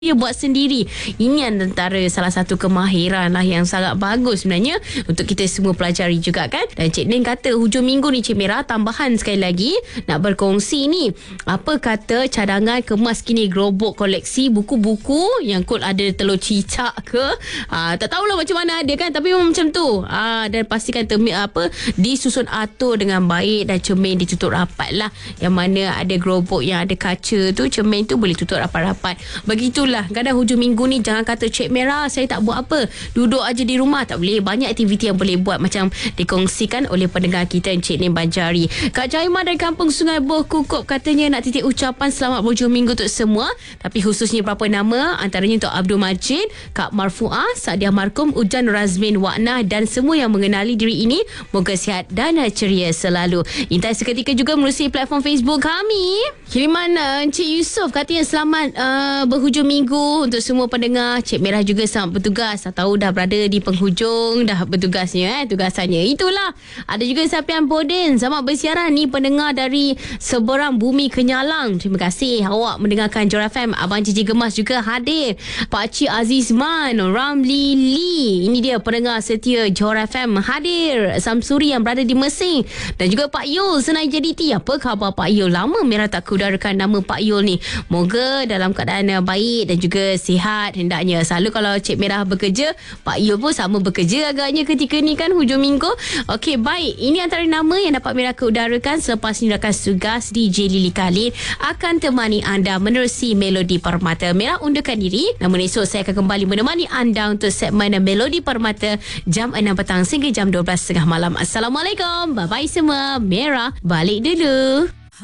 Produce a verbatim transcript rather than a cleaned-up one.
dia buat sendiri. Ini antara salah satu kemahiran lah yang sangat bagus sebenarnya untuk kita semua pelajari juga kan. Dan Cik Ning kata hujung minggu ni Cik Mira, tambahan sekali lagi nak berkongsi ni, apa kata cadangan kemas kini gerobok koleksi buku-buku yang kot ada telur cicak ke, aa, tak tahulah macam mana ada kan, tapi memang macam tu. Aa, dan pastikan termi, apa disusun atur dengan baik dan cermin ditutup rapat lah. Yang mana ada gerobok yang ada kaca tu, cermin tu boleh tutup rapat-rapat. Begitulah. Kadang hujung minggu ni jangan kata Cik Mira saya tak buat apa, duduk aja di rumah. Tak boleh. Banyak aktiviti yang boleh buat, macam dikongsikan oleh pendengar kita Encik Ning Banjari. Kak Jaimah dari Kampung Sungai Buh Kukup katanya nak titip ucapan selamat berhujung minggu untuk semua, tapi khususnya beberapa nama, antaranya untuk Abdul Majid, Kak Marfuah, Sadiah Markum, Ujan Razmin Waknah dan semua yang mengenali diri ini. Moga sihat dan ceria selalu. Intai seketika juga menerusi platform Facebook kami. Kiriman uh, Encik Yusof katanya selamat uh, berhujung minggu untuk semua pendengar. Cik Mira juga selamat bertugas. Tak tahu dah berada di penghujung dah bertugasnya eh tugasannya. Itulah. Ada juga Sapian Bodin, selamat bersiaran ni pendengar dari seberang bumi Kenyalang. Terima kasih awak mendengarkan Johor F M. Abang Cici Gemas juga hadir. Pak Cik Azizman, Ramli Lee, ini dia pendengar setia Johor F M hadir. Samsuri yang berada di Mersing dan juga Pak Yul Senai J D T. Apa khabar Pak Yul? Lama Mira tak kudarakan nama Pak Yul ni. Moga dalam keadaan baik dan juga sihat hendaknya. Selalu kalau Cik Mira bekerja, Pak Yul pun sama bekerja agaknya ketika ni kan hujung minggu. Okey, baik. Ini antara nama yang dapat Mira keudarakan. Selepas ini akan tugas D J Lily Khalid akan temani anda menerusi Melodi Permata. Mira undakan diri. Namun esok saya akan kembali menemani anda untuk segmen Melodi Permata jam enam petang sehingga jam dua belas tiga puluh malam. Assalamualaikum. Bye-bye semua. Mira balik dulu.